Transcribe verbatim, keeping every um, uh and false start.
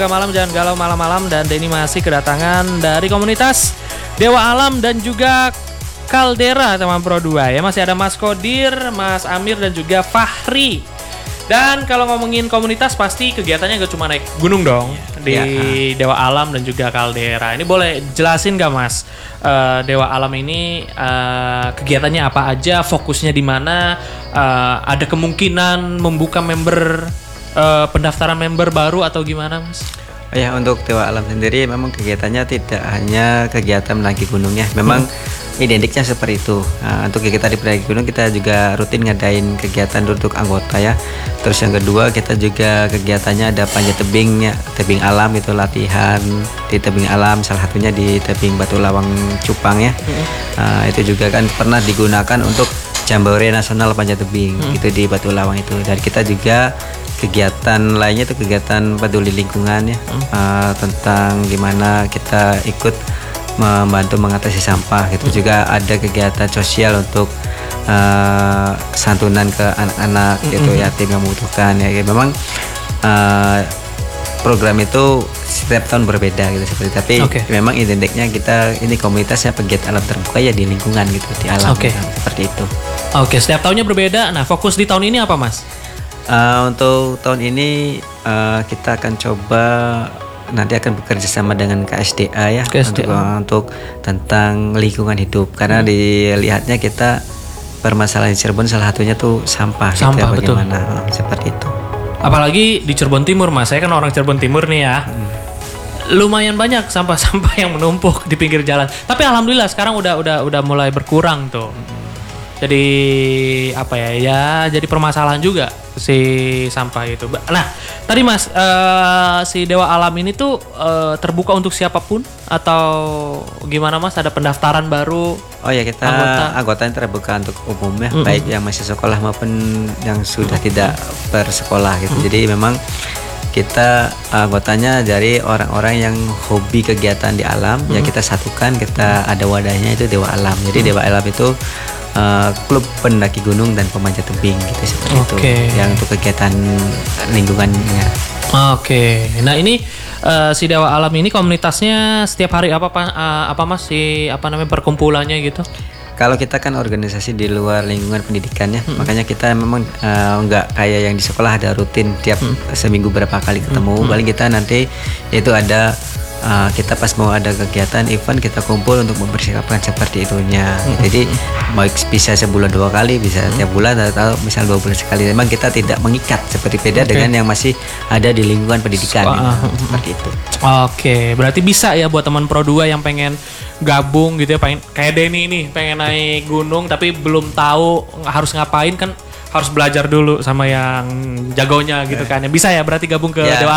Malam jangan galau malam-malam, dan ini masih kedatangan dari komunitas Dewa Alam dan juga Caldera teman Pro dua ya. Masih ada Mas Kodir, Mas Amir dan juga Fahri. Dan kalau ngomongin komunitas pasti kegiatannya gak cuma naik gunung dong di ya. Dewa Alam dan juga Caldera. Ini boleh jelasin gak Mas, uh, Dewa Alam ini uh, kegiatannya apa aja, fokusnya di mana, uh, ada kemungkinan membuka member Uh, pendaftaran member baru atau gimana Mas? Ya, untuk Dewa Alam sendiri memang kegiatannya tidak hanya kegiatan mendaki gunung ya. Memang hmm. identiknya seperti itu. Nah, untuk kegiatan di pendaki gunung kita juga rutin ngadain kegiatan untuk anggota ya. Terus yang kedua kita juga kegiatannya ada panjat tebingnya, tebing alam itu latihan di tebing alam, salah satunya di tebing Batu Lawang Cupang ya. Hmm. Nah, itu juga kan pernah digunakan untuk Jambore Nasional Panjat Tebing hmm. itu di Batu Lawang itu. Dan kita juga kegiatan lainnya itu kegiatan peduli lingkungan ya, hmm. uh, tentang gimana kita ikut membantu mengatasi sampah gitu. Hmm. Juga ada kegiatan sosial untuk uh, santunan ke anak-anak hmm. gitu, yatim yang membutuhkan ya. Memang uh, program itu setiap tahun berbeda gitu seperti, tapi okay. memang identiknya kita ini komunitasnya pegiat alam terbuka ya di lingkungan gitu, di alam okay. gitu, seperti itu. Oke, okay, setiap tahunnya berbeda. Nah, fokus di tahun ini apa Mas? Uh, untuk tahun ini uh, kita akan coba nanti akan bekerja sama dengan K S D A ya, K S D A. Untuk, uh, untuk tentang lingkungan hidup, karena hmm. dilihatnya kita permasalahan Cirebon salah satunya tuh sampah, sampah gitu ya, bagaimana betul. Seperti itu. Apalagi di Cirebon Timur Mas, saya kan orang Cirebon Timur nih ya. Hmm. Lumayan banyak sampah-sampah yang menumpuk di pinggir jalan. Tapi alhamdulillah sekarang udah udah udah mulai berkurang tuh. Hmm. Jadi apa ya ya jadi permasalahan juga si sampah itu. Nah tadi Mas, uh, si Dewa Alam ini tuh uh, terbuka untuk siapapun atau gimana Mas? Ada pendaftaran baru? Oh ya, kita anggota, anggotanya terbuka untuk umum ya, mm-hmm. baik yang masih sekolah maupun yang sudah mm-hmm. tidak bersekolah gitu. Mm-hmm. Jadi memang kita anggotanya dari orang-orang yang hobi kegiatan di alam, mm-hmm. ya kita satukan, kita ada wadahnya itu Dewa Alam. Jadi mm-hmm. Dewa Alam itu Uh, klub pendaki gunung dan pemanjat tebing gitu seperti okay. itu yang untuk kegiatan lingkungannya. Oke, okay. Nah ini uh, si Dewa Alam ini komunitasnya setiap hari apa apa uh, apa Mas, si apa namanya perkumpulannya gitu? Kalau kita kan organisasi di luar lingkungan pendidikannya, hmm. makanya kita memang uh, nggak kayak yang di sekolah ada rutin tiap hmm. seminggu berapa kali ketemu. Hmm. Paling kita nanti itu ada Uh, kita pas mau ada kegiatan event kita kumpul untuk mempersiapkan seperti itunya. Hmm. Jadi mau bisa sebulan dua kali, bisa hmm. tiap bulan atau misal dua bulan sekali. Memang kita tidak mengikat seperti beda okay. dengan yang masih ada di lingkungan pendidikan. So, uh, gitu. Seperti itu. Oke, okay. Berarti bisa ya buat teman Pro dua yang pengen gabung gitu ya, pengen kayak Denny nih, pengen naik gunung tapi belum tahu harus ngapain, kan harus belajar dulu sama yang jagonya gitu kan. Bisa ya berarti gabung ke yeah. Dewa